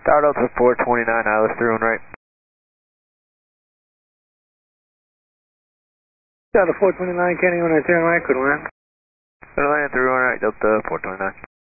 Tower Delta 429, ILS 31 right. Delta 429, Kenny 1 turn right, good land. Good land 31 right, Delta 429.